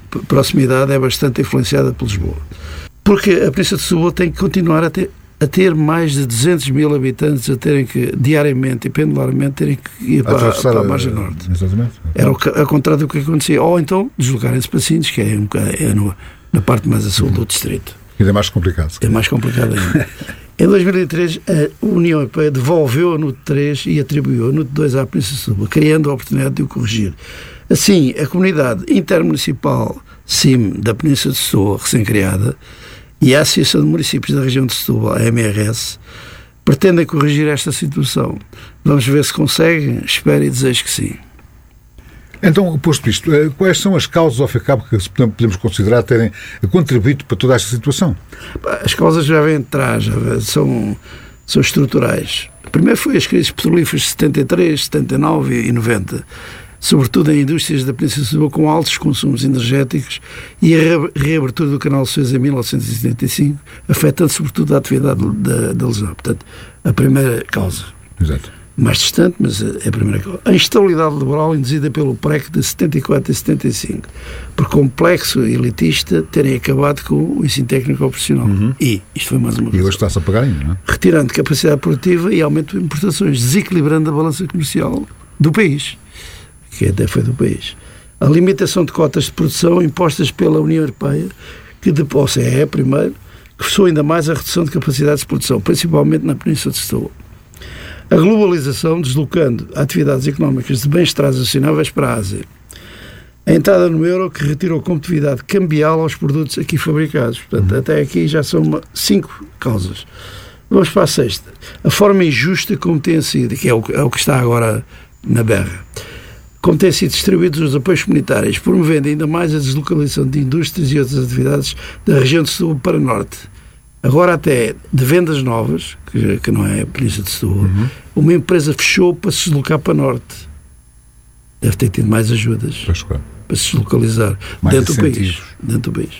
proximidade é bastante influenciada por Lisboa. Porque a Península de Setúbal tem que continuar a ter mais de 200 mil habitantes a terem que, diariamente e pendularmente, terem que ir para a margem norte. Exatamente. Era ao contrário do que acontecia. Ou então deslocarem-se para Sines, que é na parte mais a sul do distrito. Ainda é mais complicado. É mais complicado ainda. Em 2003, a União Europeia devolveu a NUT 3 e atribuiu a NUT 2 à Península de Setúbal, criando a oportunidade de o corrigir. Assim, a comunidade intermunicipal CIM da Península de Setúbal, recém-criada, e a Associação de Municípios da Região de Setúbal, a MRS, pretendem corrigir esta situação. Vamos ver se conseguem. Espero e desejo que sim. Então, posto isto, quais são as causas, ao fim e ao cabo, que podemos considerar terem contribuído para toda esta situação? As causas já vêm de trás, são estruturais. Primeiro foi as crises petrolíferas de 73, 79 e 90, sobretudo em indústrias da Península de Setúbal com altos consumos energéticos, e a reabertura do canal de Suez em 1975, afetando sobretudo a atividade da Lisboa. Portanto, a primeira causa. Exato. Mais distante, mas é a primeira causa. A instabilidade laboral induzida pelo PREC de 74 e 75, por complexo e elitista terem acabado com o ensino técnico operacional. E isto foi mais uma vez. E hoje está-se a pagar ainda, não é? Retirando capacidade produtiva e aumento de importações, desequilibrando a balança comercial do país, que até foi do país. A limitação de cotas de produção impostas pela União Europeia, que de OCE, primeiro, que forçou ainda mais a redução de capacidades de produção, principalmente na Península de Setúbal. A globalização, deslocando atividades económicas de bens transacionáveis para a Ásia. A entrada no euro, que retirou competitividade cambial aos produtos aqui fabricados. Portanto, até aqui já são 5 causas. Vamos para a sexta. A forma injusta como tem sido, que é o que está agora na berra, como têm sido distribuídos os apoios comunitários, promovendo ainda mais a deslocalização de indústrias e outras atividades da região de Setúbal para o norte. Agora até de vendas novas, que não é a Península de Setúbal, uma empresa fechou para se deslocar para norte. Deve ter tido mais ajudas para se deslocalizar dentro do país.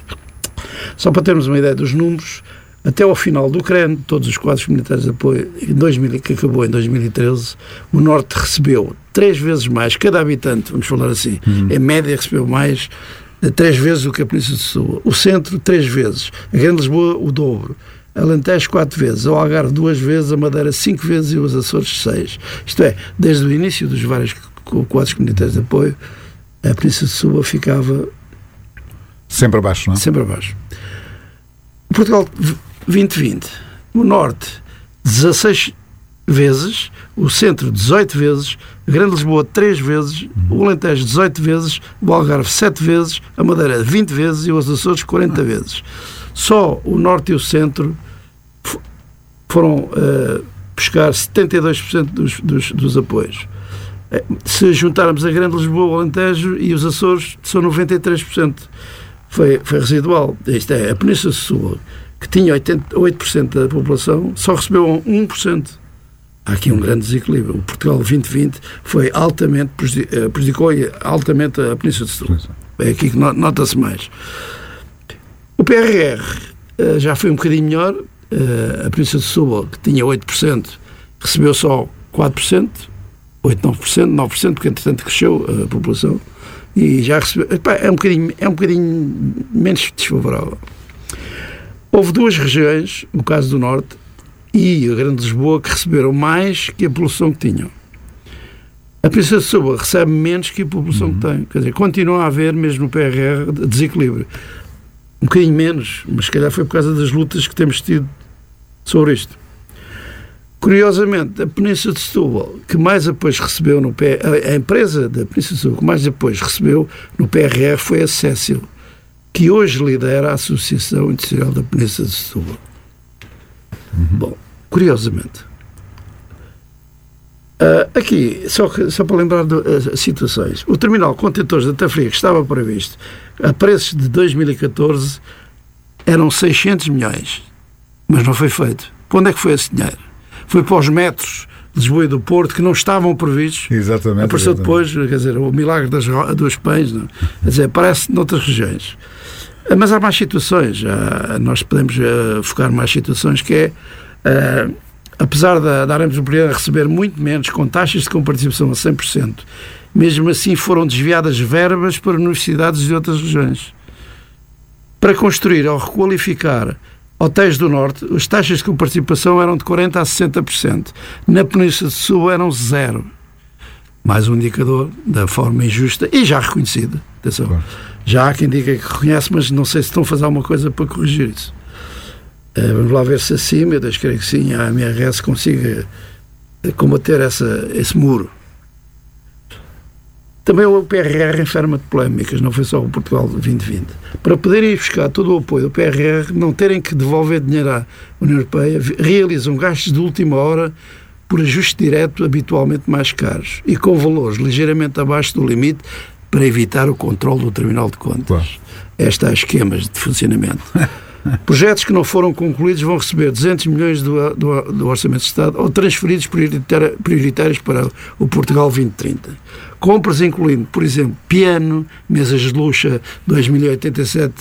Só para termos uma ideia dos números, até ao final do CREN, todos os quadros comunitários de apoio, que acabou em 2013, o norte recebeu 3 vezes mais, cada habitante, vamos falar assim, em média recebeu mais 3 vezes do que a Península de Setúbal. O centro, 3 vezes. A Grande Lisboa, o dobro. Alentejo, 4 vezes. O Algarve, 2 vezes. A Madeira, 5 vezes. E os Açores, 6. Isto é, desde o início dos vários quadros comunitários de apoio, a Península de Setúbal ficava... sempre abaixo, não é? Sempre abaixo. Portugal 2020. O Norte, 16 vezes. O Centro, 18 vezes. A Grande Lisboa, 3 vezes. O Alentejo, 18 vezes. O Algarve, 7 vezes. A Madeira, 20 vezes. E os Açores, 40 vezes. Só o Norte e o Centro foram buscar 72% dos apoios. Se juntarmos a Grande Lisboa, o Alentejo e os Açores, são 93%. Foi residual. Isto é, a Península de Setúbal, que tinha 88% da população, só recebeu 1%. Há aqui um grande desequilíbrio. O Portugal 2020 foi altamente, prejudicou altamente a Península de Setúbal. É aqui que nota-se mais. O PRR já foi um bocadinho melhor. A Península de Setúbal, que tinha 8%, recebeu só 4%, 8, 9%, porque entretanto cresceu a população, e já recebeu... É um bocadinho menos desfavorável. Houve 2 regiões, no caso do Norte, e a Grande Lisboa, que receberam mais que a população que tinham. A Península de Setúbal recebe menos que a população que tem. Quer dizer, continua a haver, mesmo no PRR, desequilíbrio. Um bocadinho menos, mas se calhar foi por causa das lutas que temos tido sobre isto. Curiosamente, a Península de Setúbal, que mais apoios recebeu a empresa da Península de Setúbal que mais apoios recebeu no PRR foi a Cécil, que hoje lidera a Associação Industrial da Península de Setúbal. Bom, curiosamente, aqui, só para lembrar das situações, o terminal de contentores da Tafria, que estava previsto a preços de 2014, eram 600 milhões, mas não foi feito. Para onde é que foi esse dinheiro? Foi para os metros de Lisboa e do Porto, que não estavam previstos. Exatamente. Apareceu depois, quer dizer, o milagre das 2 pães, não? Quer dizer, aparece noutras regiões. Mas há mais situações, nós podemos focar mais situações, que é, apesar da Aremos do Pereira receber muito menos, com taxas de comparticipação a 100%, mesmo assim foram desviadas verbas para universidades de outras regiões. para construir ou requalificar hotéis do Norte, as taxas de participação eram de 40% a 60%. Na Península de Setúbal eram 0%. Mais um indicador da forma injusta e já reconhecida. Atenção. Claro. Já há quem diga que reconhece, mas não sei se estão a fazer alguma coisa para corrigir isso. Vamos lá ver se assim, meu Deus, creio que sim, a AMRS consiga combater esse muro. Também o PRR enferma de polémicas, não foi só o Portugal 2020. Para poderem ir buscar todo o apoio do PRR, não terem que devolver dinheiro à União Europeia, realizam gastos de última hora por ajuste direto habitualmente mais caros e com valores ligeiramente abaixo do limite para evitar o controle do Tribunal de Contas. Claro. Estes há esquemas de funcionamento. Projetos que não foram concluídos vão receber 200 milhões do Orçamento de Estado ou transferidos prioritários para o Portugal 2030. Compras incluindo, por exemplo, piano, mesas de luxo 2.087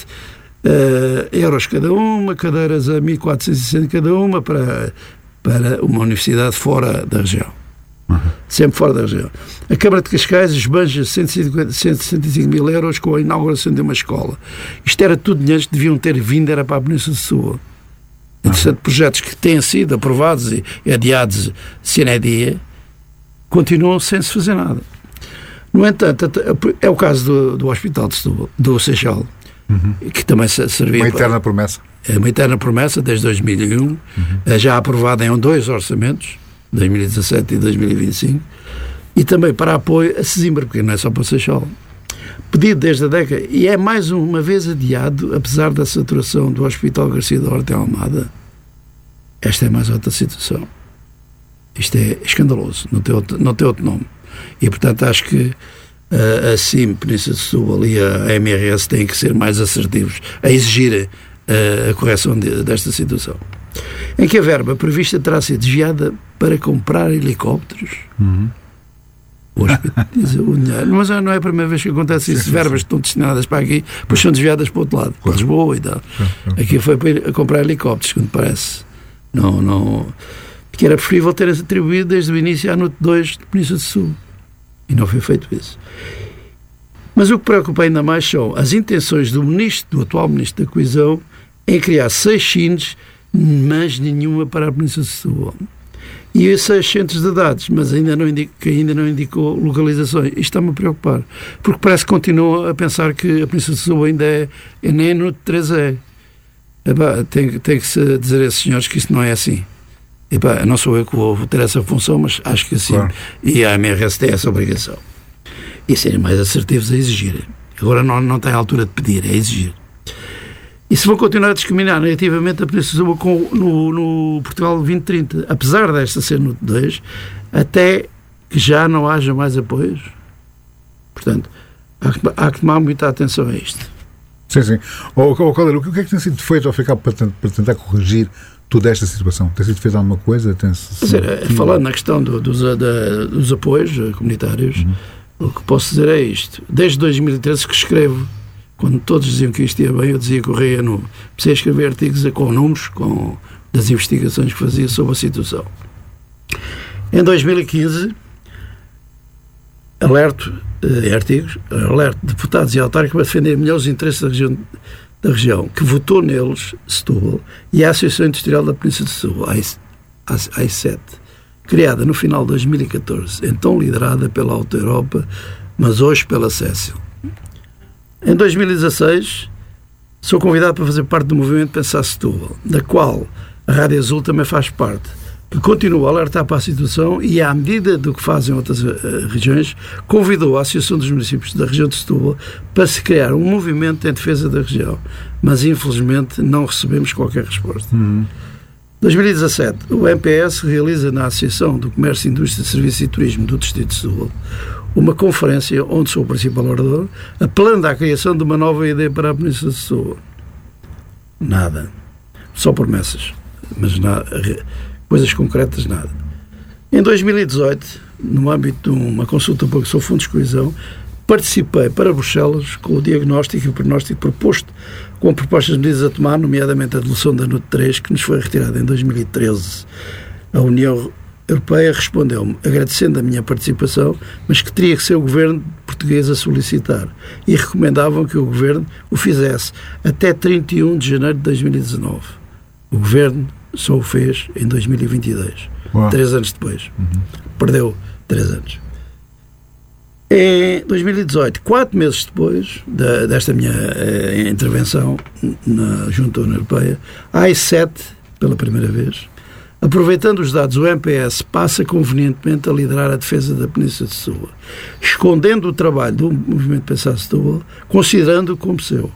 euros cada uma, cadeiras a 1.460 cada uma para uma universidade fora da região. Sempre fora da região. A Câmara de Cascais esbanja 165 mil euros com a inauguração de uma escola. Isto era tudo dinheiro que deviam ter vindo, era para a Península de Setúbal. Interessante, projetos que têm sido aprovados e adiados sine die, continuam sem se fazer nada. No entanto, é o caso do Hospital de Setúbal, do Seixal, que também servia uma eterna promessa. É uma eterna promessa desde 2001, já aprovada em 2 orçamentos, 2017 e 2025, e também para apoio a Sesimbra, porque não é só para o Seixal. Pedido desde a década, e é mais uma vez adiado, apesar da saturação do Hospital Garcia da Horta em Almada. Esta é mais outra situação. Isto é escandaloso, não tem outro nome. E, portanto, acho que a CIM, Península de Setúbal e a MRS têm que ser mais assertivos a exigir a correção desta situação. Em que a verba prevista terá sido desviada para comprar helicópteros. O hospital diz o dinheiro. Mas não é a primeira vez que acontece isso. Verbas que estão destinadas para aqui, depois são desviadas para o outro lado, para Lisboa e tal. Aqui foi para ir a comprar helicópteros, quando parece. Não, que era preferível ter atribuído desde o início à NUT 2 de Península de Sul. E não foi feito isso. Mas o que preocupa ainda mais são as intenções do atual Ministro da Coesão em criar 6 CINs, mas nenhuma para a Península de Setúbal. E 6 centros de dados, mas ainda não indicou localizações. Isto está-me a preocupar, porque parece que continua a pensar que a Península de Setúbal ainda nem no 3 é. Tem que se dizer a esses senhores que isso não é assim. Não sou eu que vou ter essa função, mas acho que assim. Claro. E a AMRS tem essa obrigação. E serem mais assertivos a exigir. Agora não tem a altura de pedir, é exigir. E se vão continuar a discriminar negativamente a Península de Setúbal no Portugal 2030, apesar desta ser no 2, até que já não haja mais apoios. Portanto, há que tomar muita atenção a isto. Sim. Caldeira, o que é que tem sido feito ao FECAP para tentar corrigir toda esta situação? Tem sido feito alguma coisa? Falando na questão dos apoios comunitários, o que posso dizer é isto. Desde 2013 que escrevo, quando todos diziam que isto ia bem, eu dizia que comecei a escrever artigos com números, das investigações que fazia sobre a situação. Em 2015, alerto deputados e autárquicos para defender melhor os interesses da região, que votou neles, Setúbal, e a Associação Industrial da Península de Setúbal, a AICET, criada no final de 2014, então liderada pela Auto Europa, mas hoje pela Cécil. Em 2016, sou convidado para fazer parte do movimento Pensar Setúbal, da qual a Rádio Azul também faz parte, que continua a alertar para a situação e, à medida do que fazem outras regiões, convidou a Associação dos Municípios da região de Setúbal para se criar um movimento em defesa da região. Mas, infelizmente, não recebemos qualquer resposta. Em 2017, o MPS realiza na Associação do Comércio, Indústria, Serviços e Turismo do Distrito de Setúbal uma conferência onde sou o principal orador, apelando à criação de uma nova ideia para a Península de Setúbal. Nada. Só promessas. Mas nada, coisas concretas, nada. Em 2018, no âmbito de uma consulta pública sobre fundos de coesão, participei para Bruxelas com o diagnóstico e o pronóstico proposto com propostas de medidas a tomar, nomeadamente a devolução da NUT 3, que nos foi retirada em 2013. A União Europeia respondeu-me, agradecendo a minha participação, mas que teria que ser o governo português a solicitar, e recomendavam que o governo o fizesse até 31 de janeiro de 2019. O governo só o fez em 2022, 3 anos depois. Perdeu 3 anos. Em 2018, 4 meses depois desta minha intervenção junto à União Europeia, a AI7, pela primeira vez, aproveitando os dados, o MPS passa convenientemente a liderar a defesa da Península de Setúbal, escondendo o trabalho do Movimento Pensar Setúbal, considerando-o como seu.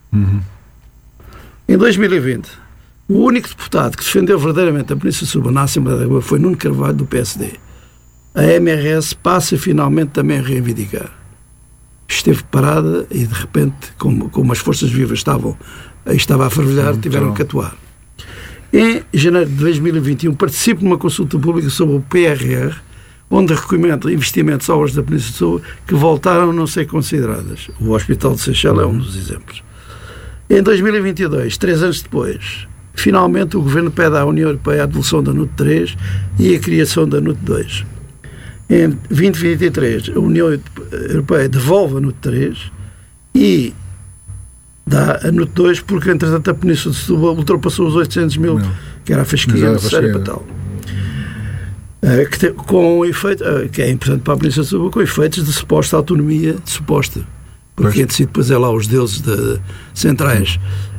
Em 2020, o único deputado que defendeu verdadeiramente a Península de Setúbal na Assembleia da República foi Nuno Carvalho, do PSD. A MRS passa finalmente também a reivindicar. Esteve parada e, de repente, como as forças vivas estava a fervilhar, tiveram que atuar. Em janeiro de 2021, participo numa consulta pública sobre o PRR, onde recomendo investimentos obras da Península de Setúbal que voltaram a não ser consideradas. O Hospital de Seixal é um dos exemplos. Em 2022, 3 anos depois, finalmente o Governo pede à União Europeia a devolução da NUT 3 e a criação da NUT 2. Em 2023, a União Europeia devolve a NUT 3 e dá a NUT 2 porque, entretanto, a Península de Setúbal ultrapassou os 800 mil, que era a fasquia necessária para tal. Com efeito, que é importante para a Península de Setúbal, com efeitos de suposta autonomia, porque entre si depois é lá os deuses centrais.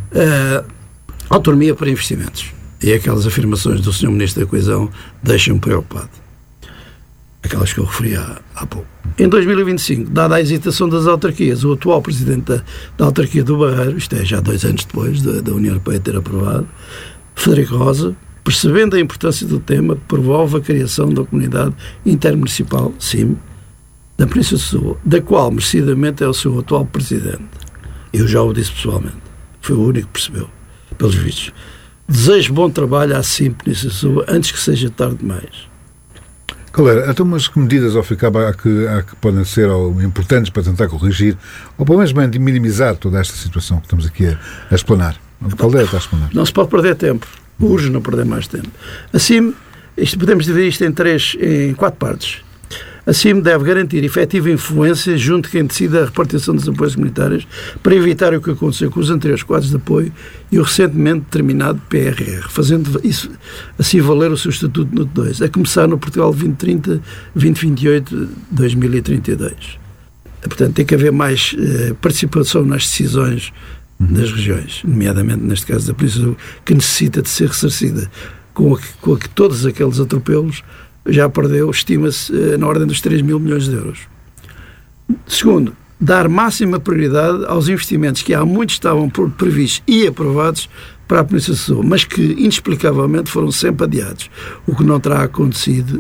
Autonomia para investimentos. E aquelas afirmações do Sr. Ministro da Coesão deixam-me preocupado. Aquelas que eu referi há pouco. Em 2025, dada a hesitação das autarquias, o atual presidente da autarquia do Barreiro, isto é já 2 anos depois da União Europeia ter aprovado, Frederico Rosa, percebendo a importância do tema, promove a criação da comunidade intermunicipal, CIM, da Península de Setúbal, da qual merecidamente é o seu atual presidente. Eu já o disse pessoalmente. Foi o único que percebeu, pelos vistos. Desejo bom trabalho à CIM Península de Setúbal antes que seja tarde demais. Calera, então, mas que medidas ao ficar há que podem ser importantes para tentar corrigir, ou pelo menos minimizar toda esta situação que estamos aqui a explanar? Calera está a explanar. Não se pode perder tempo. Urge não perder mais tempo. Assim, podemos dividir isto em 4 partes. Assim, deve garantir efetiva influência junto de quem decide a repartição dos apoios comunitários para evitar o que aconteceu com os anteriores quadros de apoio e o recentemente determinado PRR, fazendo isso assim valer o seu estatuto no 2, a começar no Portugal 2030, 2028, 2032. Portanto, tem que haver mais participação nas decisões das regiões, nomeadamente, neste caso, da Península, que necessita de ser ressarcida com que todos aqueles atropelos já perdeu, estima-se, na ordem dos 3 mil milhões de euros. Segundo, dar máxima prioridade aos investimentos que há muito estavam previstos e aprovados para a Península de Setúbal, mas que inexplicavelmente foram sempre adiados, o que não terá acontecido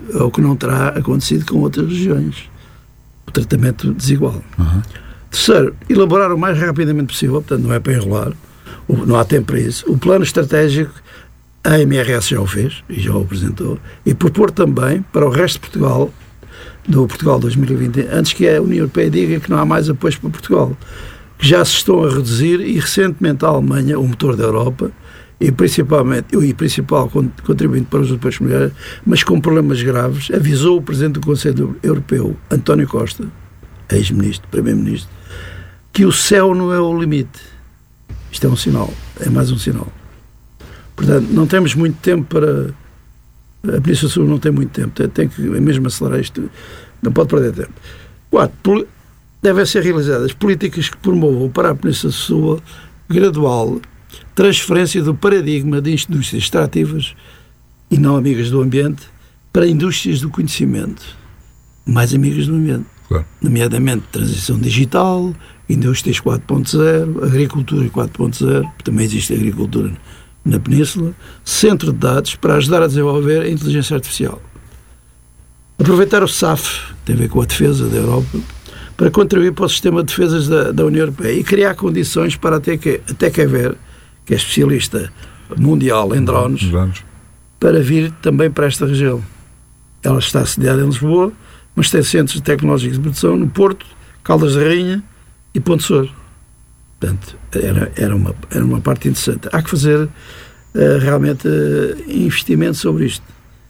com outras regiões. O tratamento desigual. Terceiro, elaborar o mais rapidamente possível, portanto não é para enrolar, não há tempo para isso, o plano estratégico. A MRS já o fez e já o apresentou, e propor também para o resto de Portugal, do Portugal 2020, antes que a União Europeia diga que não há mais apoios para Portugal, que já se estão a reduzir, e recentemente a Alemanha, o motor da Europa, e principal contribuinte para os apoios comunitários, mas com problemas graves, avisou o Presidente do Conselho Europeu, António Costa, ex-ministro, primeiro-ministro, que o céu não é o limite. Isto é um sinal, é mais um sinal. Portanto, não temos muito tempo para... A Península Sul não tem muito tempo, tem que mesmo acelerar isto, não pode perder tempo. 4. Devem ser realizadas políticas que promovam para a Península Sul gradual transferência do paradigma de indústrias extrativas e não amigas do ambiente para indústrias do conhecimento, mais amigas do ambiente. Claro. Nomeadamente transição digital, indústrias 4.0, agricultura 4.0, também existe agricultura na Península, centro de dados para ajudar a desenvolver a inteligência artificial. Aproveitar o SAF, tem a ver com a defesa da Europa, para contribuir para o sistema de defesas da União Europeia e criar condições para até que haver, que é especialista mundial em drones, para vir também para esta região. Ela está sediada em Lisboa, mas tem centros tecnológicos de produção no Porto, Caldas da Rainha e Ponte Sor. Portanto, era uma parte interessante. Há que fazer realmente investimento sobre isto.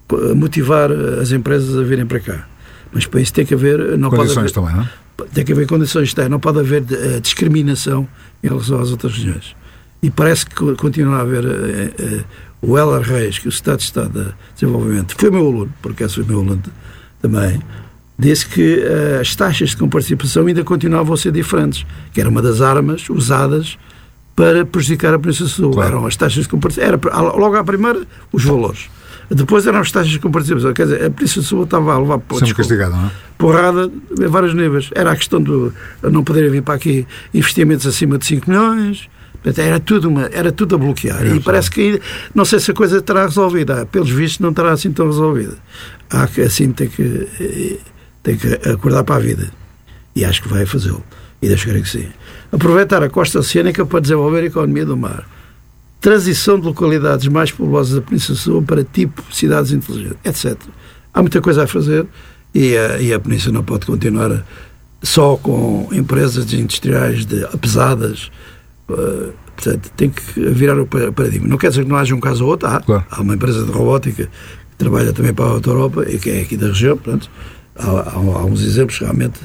motivar as empresas a virem para cá. Mas para isso tem que haver... Condições também, não é? Tem que haver condições, não pode haver discriminação em relação às outras regiões. E parece que continua a haver... O Heller Reis, que o Estado de Estado de Desenvolvimento, foi meu aluno, porque esse foi meu aluno também, disse que as taxas de comparticipação ainda continuavam a ser diferentes, que era uma das armas usadas para prejudicar a Península Sul. Claro. Eram as taxas de comparticipação. Logo à primeira, os valores. Depois eram as taxas de comparticipação. Quer dizer, a Península Sul estava a levar porrada em vários níveis. Era a questão de não poderem vir para aqui investimentos acima de 5 milhões. Portanto, era tudo a bloquear. E parece que, não sei se a coisa estará resolvida. Pelos vistos, não estará assim tão resolvida. Há que, assim, tem que acordar para a vida. E acho que vai fazê-lo. E deixo crer que sim. Aproveitar a costa oceânica para desenvolver a economia do mar. Transição de localidades mais populosas da Península Sul para tipo cidades inteligentes, etc. Há muita coisa a fazer e a Península não pode continuar só com empresas industriais pesadas. Portanto, tem que virar o paradigma. Não quer dizer que não haja um caso ou outro. Claro. Há uma empresa de robótica que trabalha também para a Alta Europa e que é aqui da região. Portanto, há uns exemplos realmente.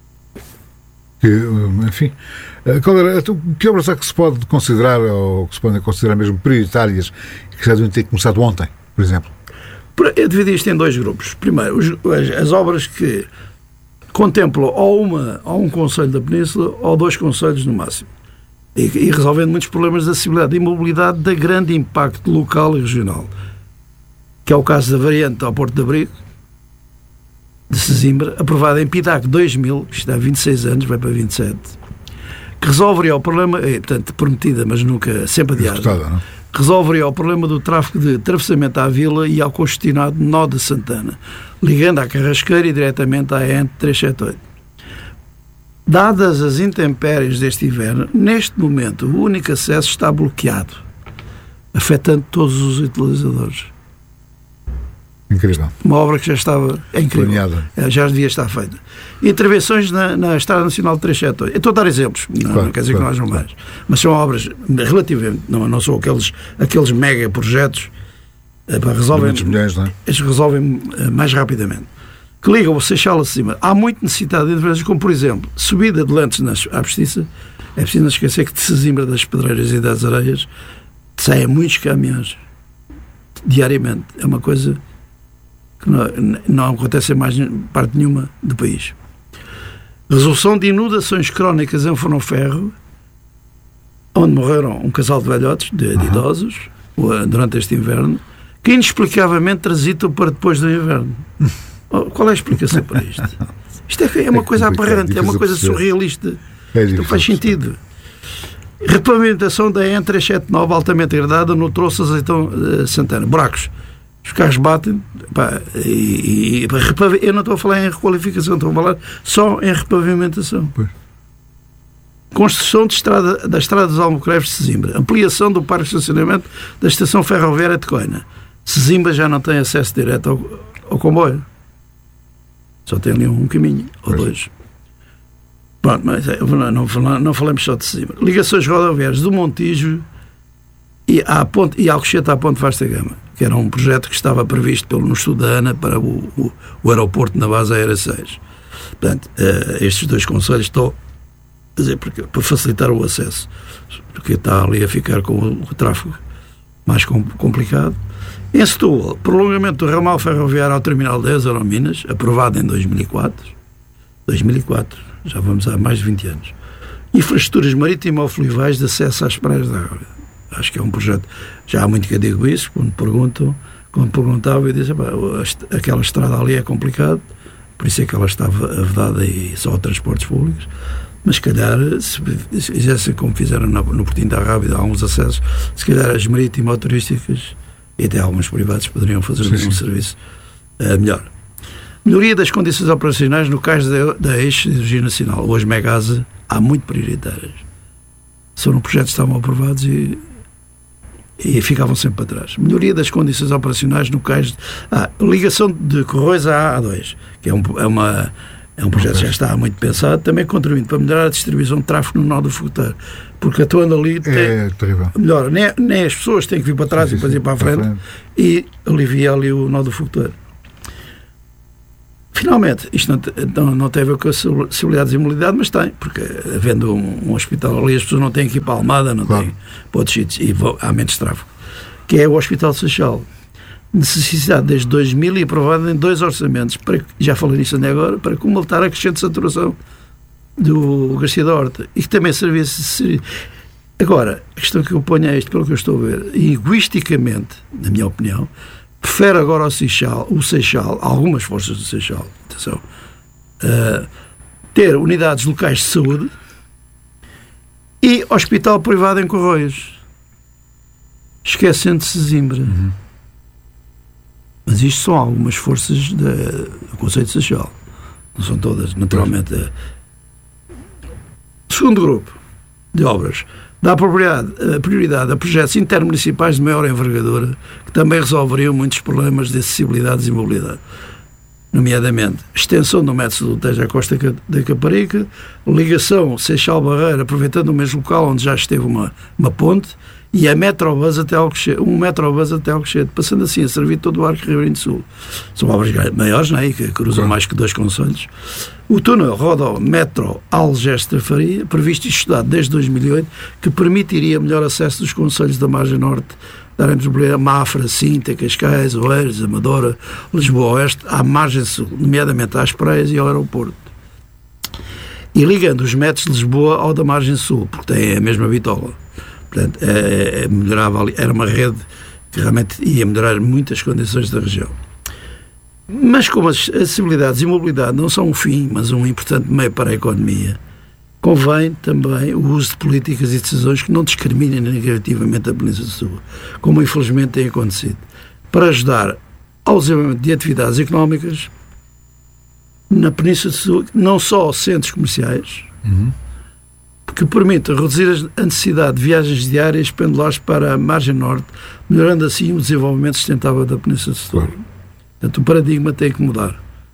Enfim, que obras é que se pode considerar, ou que se podem considerar mesmo prioritárias, que já devem ter começado ontem, por exemplo? Eu dividi isto em dois grupos. Primeiro, as obras que contemplam ou um concelho da Península ou 2 concelhos no máximo. E resolvendo muitos problemas de acessibilidade e mobilidade de grande impacto local e regional. Que é o caso da variante ao Porto de Abrigo, de Sesimbra, aprovada em PIDAC 2000, que está há 26 anos, vai para 27, que resolveria o problema, portanto, prometida, mas nunca, sempre adiada, resolveria o problema do tráfego de atravessamento à Vila e ao congestionado nó de Santana, ligando à Carrasqueira e diretamente à ENT 378. Dadas as intempéries deste inverno, neste momento o único acesso está bloqueado, afetando todos os utilizadores. Incrível. Uma obra que já estava incrível. Já devia estar feita. Intervenções na Estrada Nacional 378. Eu estou a dar exemplos, não quer dizer que não hajam mais. Mas são obras relativamente, não são aqueles mega projetos resolvem mais rapidamente. Que ligam o Seixal acima. Há muita necessidade de intervenções, como por exemplo, subida de lentes à Pestiça. É preciso não esquecer que de Sesimbra, das Pedreiras e das Areias saem muitos caminhões diariamente. É uma coisa que não acontece em mais parte nenhuma do país. Resolução de inundações crónicas em Forno-Ferro, onde morreram um casal de velhotes, de idosos, durante este inverno, que inexplicavelmente transitam para depois do inverno. Qual é a explicação para isto? Isto é uma coisa aberrante, é uma coisa surrealista. Não faz sentido. Repavimentação da EN379 altamente degradada no troço Azeitão Santana. Buracos. Os carros batem, eu não estou a falar em requalificação, estou a falar só em repavimentação. Pois. Construção da Estrada dos Almocreves de Sesimbra, ampliação do parque de estacionamento da estação ferroviária de Coina. Sesimbra já não tem acesso direto ao comboio, só tem ali um caminho ou dois. Pronto, mas não falamos só de Sesimbra. Ligações rodoviárias do Montijo e Alcochete à Ponte Vasta Gama, que era um projeto que estava previsto no estudo da ANA para o aeroporto na base aérea 6. Portanto, estes 2 concelhos estão a dizer, para facilitar o acesso, porque está ali a ficar com o tráfego mais complicado. Em Setúbal, prolongamento do ramal ferroviário ao Terminal 10, Eurominas, aprovado em 2004, já vamos há mais de 20 anos. Infraestruturas marítimo-fluviais de acesso às praias da água. Acho que é um projeto, já há muito que eu digo isso, quando perguntava, eu disse, aquela estrada ali é complicado, por isso é que ela estava vedada e só a transportes públicos, mas se calhar, se fizessem como fizeram no Portinho da Rábida, há alguns acessos, se calhar as marítimo-turísticas e até alguns privados poderiam fazer um serviço melhor. Melhoria das condições operacionais no caso da Eixo de Energia Nacional. Hoje, Megasa, há muito prioritárias. Foram projetos que estavam aprovados e ficavam sempre para trás. Melhoria das condições operacionais no caso ligação de Corroios à A2, que é É um projeto que já está muito pensado, também contribuindo para melhorar a distribuição de tráfego no nó do fogoteiro. Porque atuando ali, terrível. Melhor, nem as pessoas têm que vir para trás e depois ir para a frente, e alivia ali o nó do fogoteiro. Finalmente, isto não tem a ver com a acessibilidade e mobilidade, mas tem, porque havendo um hospital ali, as pessoas não têm que ir para a Almada, não têm para outros sítios, e há menos tráfego. Que é o Hospital de Seixal. Necessidade desde 2000 e aprovado em 2 orçamentos, já falei nisso até agora, para completar a crescente saturação do Garcia da Horta, e que também servia. Agora, a questão que eu ponho é isto, pelo que eu estou a ver, egoisticamente, na minha opinião, prefere agora o Seixal, algumas forças do Seixal, atenção, ter unidades locais de saúde e hospital privado em Correios, esquecendo-se de Zimbra. Mas isto são algumas forças do Conselho de Seixal, não são todas, naturalmente. Segundo grupo de obras dá prioridade a projetos intermunicipais de maior envergadura que também resolveriam muitos problemas de acessibilidade e mobilidade, nomeadamente extensão do método do Tejo à Costa da Caparica, ligação Seixal-Barreira, aproveitando o mesmo local onde já esteve uma ponte, e a Metrobus até Alcochete, passando assim a servir todo o arco ribeirinho sul. São obras maiores, não é? Que cruzam mais que 2 concelhos. O túnel Metro Algestra-Faria, previsto e estudado desde 2008, que permitiria melhor acesso dos concelhos da margem norte, daremos Mafra, Sinta, Cascais, Oeiros, Amadora, Lisboa-Oeste, à margem sul, nomeadamente às praias e ao aeroporto. E ligando os metros de Lisboa ao da margem sul, porque tem a mesma bitola. Portanto, melhorava ali, era uma rede que realmente ia melhorar muitas condições da região. Mas como as acessibilidades e mobilidade não são um fim, mas um importante meio para a economia, convém também o uso de políticas e decisões que não discriminem negativamente a Península de Setúbal, como infelizmente tem acontecido, para ajudar ao desenvolvimento de atividades económicas na Península de Setúbal, não só aos centros comerciais, que permita reduzir a necessidade de viagens diárias pendulares para a margem norte, melhorando assim o desenvolvimento sustentável da Península de Setúbal. Portanto, o paradigma tem que mudar.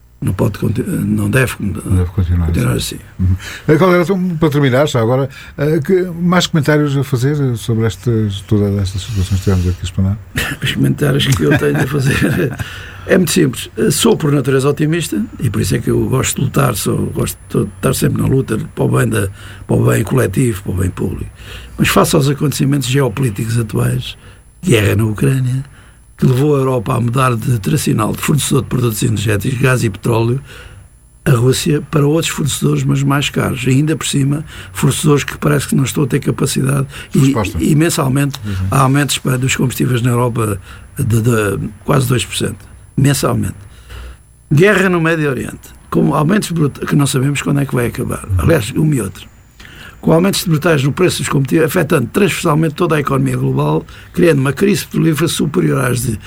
Não deve continuar assim. Agora, então, para terminar, já agora, mais comentários a fazer sobre todas estas situações que tivemos aqui a explanar? Os comentários que eu tenho a fazer é muito simples. Sou por natureza otimista e por isso é que eu gosto de lutar, gosto de estar sempre na luta para o bem coletivo, para o bem público. Mas face aos acontecimentos geopolíticos atuais, guerra na Ucrânia, que levou a Europa a mudar de tradicional de fornecedor de produtos energéticos, gás e petróleo, a Rússia para outros fornecedores, mas mais caros. E ainda por cima, fornecedores que parece que não estão a ter capacidade e mensalmente há aumentos dos combustíveis na Europa de quase 2%. Mensalmente. Guerra no Médio Oriente, com aumentos brutais, que não sabemos quando é que vai acabar. Aliás, um e outro. Com aumentos brutais no preço dos combustíveis, afetando transversalmente toda a economia global, criando uma crise petrolífera superior às de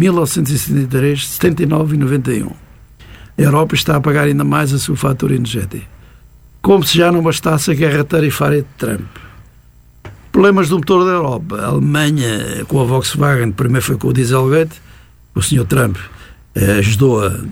1973, 79 e 91. A Europa está a pagar ainda mais a sua fatura energética. Como se já não bastasse a guerra tarifária de Trump. Problemas do motor da Europa. A Alemanha, com a Volkswagen, primeiro foi com o Dieselgate, o Sr. Trump ajudou a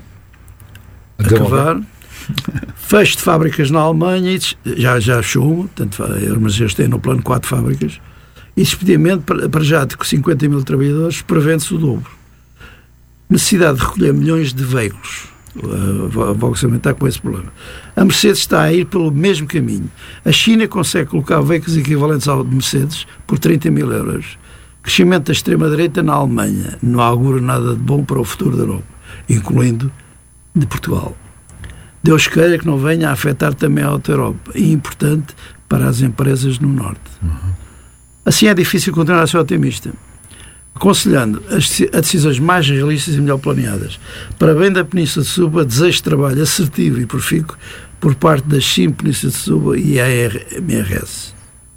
cavar. Fecho de fábricas na Alemanha, já fechou uma, portanto, mas eles têm no plano 4 fábricas, e despedimento para já de 50 mil trabalhadores, prevê-se o dobro. Necessidade de recolher milhões de veículos. A Volkswagen está com esse problema. A Mercedes está a ir pelo mesmo caminho. A China consegue colocar veículos equivalentes ao de Mercedes por 30 mil euros. Crescimento da extrema-direita na Alemanha não augura nada de bom para o futuro da Europa, incluindo de Portugal. Deus queira que não venha a afetar também a outra Europa, e importante para as empresas no Norte. Assim é difícil continuar a ser otimista, aconselhando a decisões mais realistas e melhor planeadas. Para bem da Península de Setúbal, desejo de trabalho assertivo e profícuo por parte da CIM Península de Setúbal e a MRS.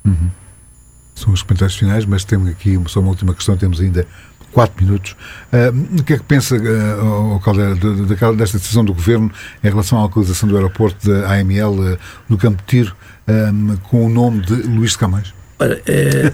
São os comentários finais, mas temos aqui só uma última questão, temos ainda 4 minutos. O que é que pensa, Caldeira, desta decisão do Governo em relação à localização do aeroporto da AML no Campo de Tiro, com o nome de Luís de Camões? Olha,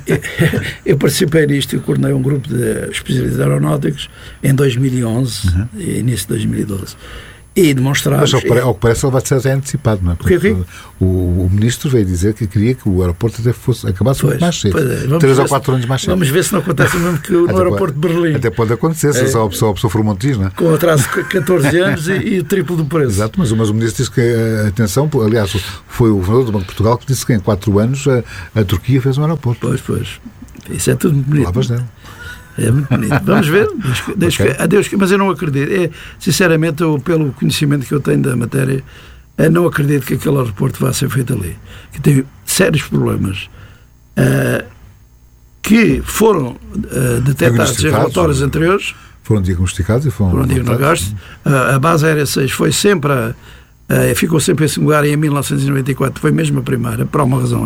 eu participei nisto, eu coordenei um grupo de especialistas aeronáuticos em 2011 e início de 2012. e demonstrar... Mas ao que parece ele vai ser até antecipado, não é? Porque o ministro veio dizer que queria que o aeroporto até acabasse muito mais cedo. 3 ou 4 anos mais cedo. Vamos ver se não acontece o mesmo que no aeroporto de Berlim. Até pode acontecer, se só a pessoa for Montijo, não é? Com atraso de 14 anos e o triplo do preço. Exato, mas o ministro disse que, atenção, aliás, foi o governador do Banco de Portugal que disse que em 4 anos a Turquia fez um aeroporto. Pois. Isso é tudo muito bonito. Palavras dele. É muito bonito. Vamos ver. Adeus, mas eu não acredito. Sinceramente, pelo conhecimento que eu tenho da matéria, não acredito que aquele aeroporto vá ser feito ali. Que tem sérios problemas que foram detectados em relatórios anteriores. Foram diagnosticados e foram diagnosticados. A base aérea 6 foi sempre ficou sempre em segundo lugar e em 1994 foi mesmo a primeira, por alguma razão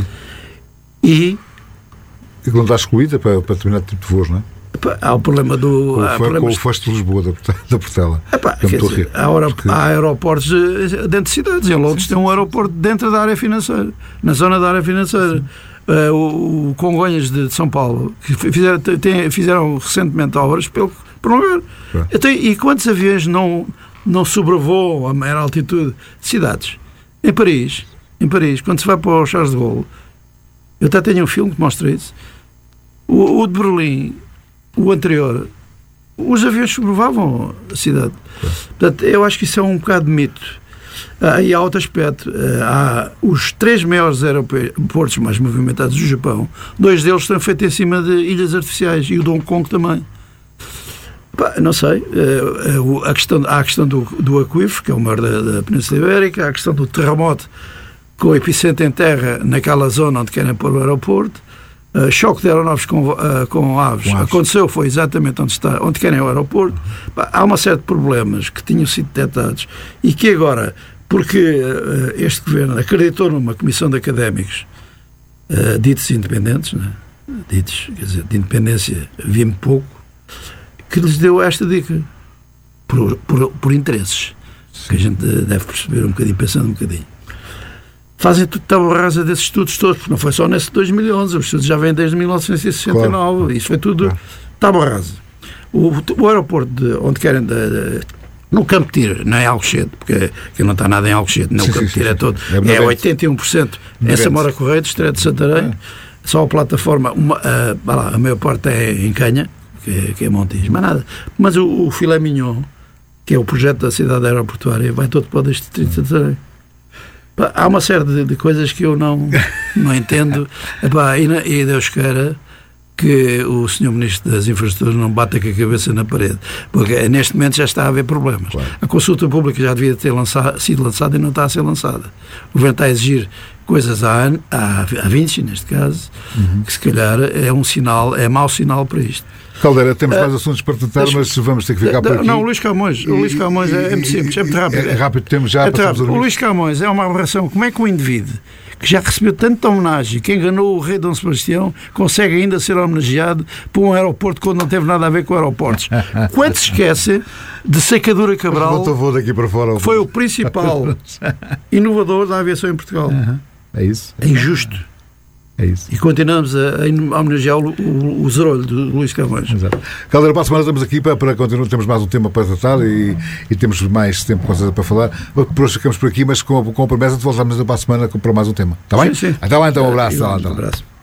E que não está excluída para determinado tipo de voos, não é? Há o problema do... Com o Foz de Lisboa, da Portela. Há aeroportos dentro de cidades. Em Londres tem um aeroporto dentro da área financeira, na zona da área financeira. O Congonhas de São Paulo, que fizeram recentemente obras por um lugar. E quantos aviões não sobrevoam a maior altitude de cidades? Em Paris, quando se vai para o Charles de Gaulle, eu até tenho um filme que mostra isso. O de Berlim, o anterior, os aviões sobrevoavam a cidade. Portanto, eu acho que isso é um bocado de mito. E há outro aspecto. Há os 3 maiores aeroportos mais movimentados do Japão. 2 deles estão feitos em cima de ilhas artificiais e o de Hong Kong também. Não sei. Há a questão do aquífero, que é o maior da Península Ibérica. Há a questão do terremoto com o epicentro em terra naquela zona onde querem pôr o aeroporto. Choque de aeronaves com aves. Aconteceu, foi exatamente onde querem o aeroporto. Há uma série de problemas que tinham sido detectados e que agora, porque este governo acreditou numa comissão de académicos ditos independentes, né? Ditos, quer dizer, de independência havia-me pouco, que lhes deu esta dica por interesses. Que a gente deve perceber um bocadinho, pensando um bocadinho. Fazem tudo tábua rasa desses estudos todos, porque não foi só nesse 2011, os estudos já vêm desde 1969, claro. Isso foi tudo tábua rasa. O aeroporto onde querem, no Campo de Tiro, não é Alcochete, porque não está nada em Alcochete, não, o Campo de Tiro é todo, é 81%, essa Mora Correia, Estreito de Santarém, só a plataforma, a maior parte é em Canha, que é Montijo, mas nada. Mas o filé mignon, que é o projeto da cidade aeroportuária, vai todo para o Distrito de Santarém. Há uma série de coisas que eu não entendo. E Deus queira que o Sr. Ministro das Infraestruturas não bata com a cabeça na parede, porque neste momento já está a haver problemas. Claro. A consulta pública já devia ter sido lançada e não está a ser lançada. O governo está a exigir coisas há 20, neste caso, que se calhar é um sinal, é mau sinal para isto. Caldeira, temos mais assuntos para tratar, mas vamos ter que ficar por aqui. Não, o Luís Camões é muito simples, é muito rápido. É rápido, temos já. O Luís Camões é uma aberração. Como é que um indivíduo que já recebeu tanta homenagem, que enganou o rei Dom Sebastião, consegue ainda ser homenageado por um aeroporto quando não teve nada a ver com aeroportos? Quando se esquece de Secadura Cabral, que foi o principal inovador da aviação em Portugal. É isso. É injusto. É isso. E continuamos a homenagear o Zerolho do Luís Camões. Exato. Caldeira, para a semana estamos aqui para continuar. Temos mais um tema para tratar e temos mais tempo para falar. Por hoje ficamos por aqui, mas com a promessa de voltarmos para a semana para mais um tema. Está bem? Sim. Até lá então, um abraço. Um abraço.